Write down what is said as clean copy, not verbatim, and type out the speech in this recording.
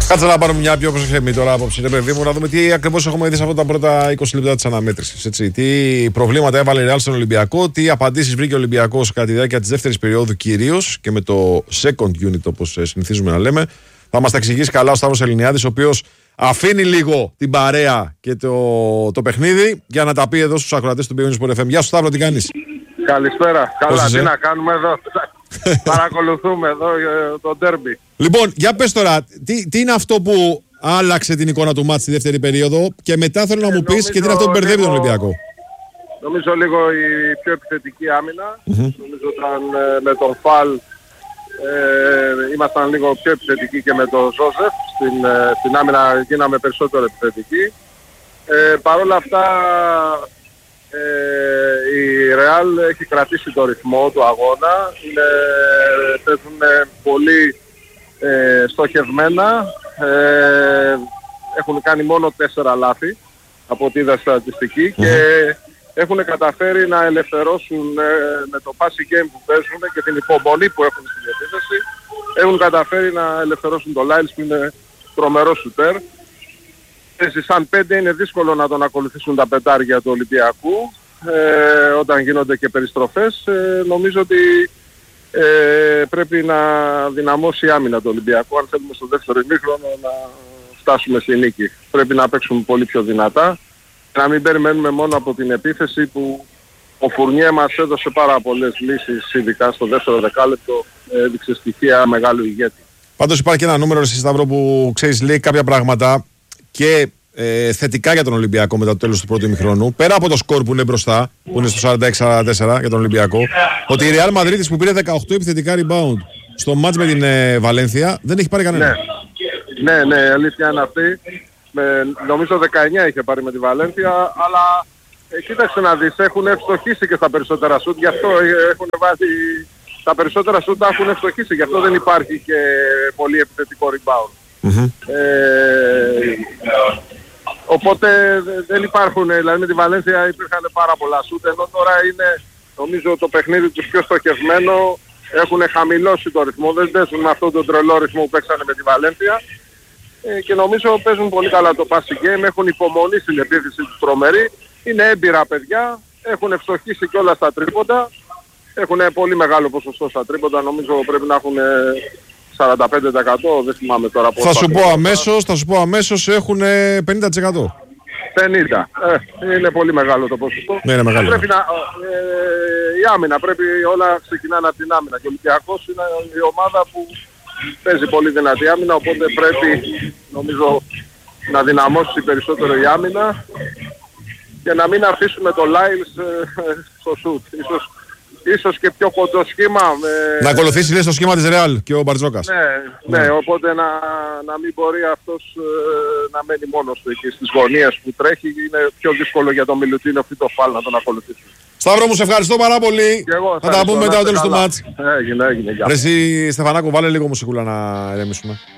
Κάτσε να πάρουμε μια πιο προσεκτική τώρα απόψη, ρε παιδί μου, να δούμε τι ακριβώς έχουμε δει σε αυτά τα πρώτα 20 λεπτά της αναμέτρησης. Τι προβλήματα έβαλε η Ρεάλ στον Ολυμπιακό, τι απαντήσεις βρήκε ο Ολυμπιακός κατά τη διάρκεια της δεύτερης περίοδου κυρίως και με το second unit, όπως συνηθίζουμε να λέμε. Θα μας τα εξηγήσει καλά ο Σταύρος Ελληνιάδης, ο οποίος αφήνει λίγο την παρέα και το παιχνίδι για να τα πει εδώ στους ακροατές του Beyond Sport FM. Γεια σου Σταύρο, τι κάνεις? Καλησπέρα. Καλά, τι να κάνουμε εδώ. Παρακολουθούμε εδώ το ντέρμπι. Λοιπόν, για πες τώρα, τι είναι αυτό που άλλαξε την εικόνα του μάτς στη δεύτερη περίοδο και μετά θέλω να μου πεις και τι είναι αυτό που μπερδεύει τον Ολυμπιακό. Νομίζω λίγο η πιο επιθετική άμυνα. Νομίζω όταν με τον Φαλ ήμασταν λίγο πιο επιθετικοί και με τον Ζώσεφ. Στην άμυνα γίναμε περισσότερο επιθετικοί. Παρ' όλα αυτά η Real έχει κρατήσει το ρυθμό του αγώνα. Παίζουν πολύ στοχευμένα. Έχουν κάνει μόνο 4 λάθη από ό,τι είδα στατιστική και έχουν καταφέρει να ελευθερώσουν με το passing game που παίζουν και την υπομονή που έχουν στην επίθεση. Έχουν καταφέρει να ελευθερώσουν το Lyles που είναι τρομερό σουτέρ. Σαν 5 είναι δύσκολο να τον ακολουθήσουν τα πεντάρια του Ολυμπιακού όταν γίνονται και περιστροφές. Νομίζω ότι πρέπει να δυναμώσει η άμυνα του Ολυμπιακού αν θέλουμε στο δεύτερο ημίχρονο να φτάσουμε στη νίκη. Πρέπει να παίξουμε πολύ πιο δυνατά και να μην περιμένουμε μόνο από την επίθεση που ο Φουρνιέ μας έδωσε πάρα πολλές λύσεις, ειδικά στο δεύτερο δεκάλεπτο έδειξε στοιχεία μεγάλου ηγέτη. Πάντως υπάρχει και ένα νούμερο εσύ Σταύρο που ξέρεις λέει κάποια πράγματα και θετικά για τον Ολυμπιακό μετά το τέλος του πρώτου ημιχρόνου. Πέρα από το σκορ που είναι μπροστά, που είναι στο 46-44 για τον Ολυμπιακό, ότι η Real Madrid που πήρε 18 επιθετικά rebound στο μάτς με την Βαλένθια δεν έχει πάρει κανένα. Ναι, η αλήθεια είναι αυτή. Νομίζω 19 είχε πάρει με τη Βαλένθια, αλλά κοίταξε να δεις, έχουν ευστοχίσει και στα περισσότερα σουτ, γι' αυτό έχουν βάλει τα περισσότερα σουτ, τα έχουν ευστοχίσει, γι' αυτό δεν υπάρχει και πολύ επιθετικό rebound. Οπότε δεν υπάρχουν, δηλαδή με τη Βαλένθια υπήρχαν πάρα πολλά σούτ, ενώ τώρα είναι νομίζω το παιχνίδι τους πιο στοχευμένο, έχουν χαμηλώσει το ρυθμό, δεν παίζουν με αυτόν τον τρελό ρυθμό που παίξανε με τη Βαλένθια και νομίζω παίζουν πολύ καλά το passing game, έχουν υπομονή στην επίθεση τους τρομερή, είναι έμπειρα παιδιά, έχουν ευστοχίσει κιόλας στα τρίποντα, έχουν πολύ μεγάλο ποσοστό στα τρίποντα, νομίζω πρέπει να έχουν 45%, δεν θυμάμαι τώρα πώς. Θα σου πω αμέσως έχουν 50%. 50. Είναι πολύ μεγάλο το ποσοστό. Ναι, είναι μεγάλο. Πρέπει η άμυνα, πρέπει όλα ξεκινάνε από την άμυνα. Και ο Ολυμπιακός είναι η ομάδα που παίζει πολύ δυνατή άμυνα, οπότε πρέπει νομίζω να δυναμώσει περισσότερο η άμυνα και να μην αφήσουμε το Lyles στο σουτ. Ίσως και πιο κοντό σχήμα. Να ακολουθήσει λέει στο σχήμα της Real και ο Μπαρτζόκας. Ναι, οπότε να μην μπορεί αυτός να μένει μόνος του εκεί στις γωνίες που τρέχει. Είναι πιο δύσκολο για τον Μιλουτίνοφ ή το Φαλ να τον ακολουθήσει. Σταύρο μου, σε ευχαριστώ πάρα πολύ. Θα τα πούμε μετά το τέλος του μάτς. Έγινε. Εσύ Στεφανάκο, βάλε λίγο μουσικούλα να ηρεμήσουμε.